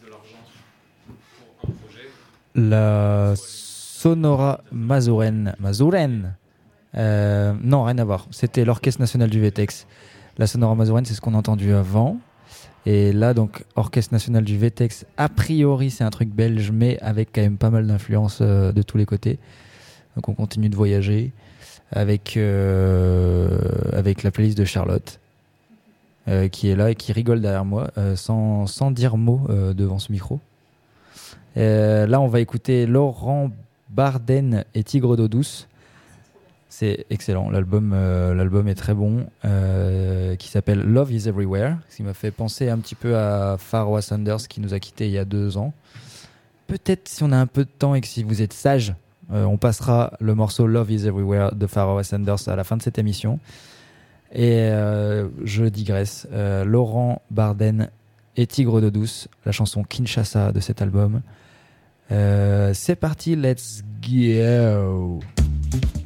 La Sonora Mazuren. Non, rien à voir. C'était l'Orchestre National du VTEX. La Sonora Mazuren, c'est ce qu'on a entendu avant. Et là, donc, Orchestre National du VTEX, a priori, c'est un truc belge, mais avec quand même pas mal d'influence de tous les côtés. Donc, on continue de voyager avec la playlist de Charlotte, qui est là et qui rigole derrière moi, sans dire mot devant ce micro. Là, on va écouter Laurent Barden et Tigre d'eau douce. C'est excellent, l'album est très bon, qui s'appelle Love is Everywhere, ce qui m'a fait penser un petit peu à Pharoah Sanders qui nous a quittés il y a 2 ans. Peut-être si on a un peu de temps et que si vous êtes sage, on passera le morceau Love is Everywhere de Pharoah Sanders à la fin de cette émission. Et je digresse, Laurent Barden et Tigre d'eau douce, la chanson Kinshasa de cet album. C'est parti, let's go.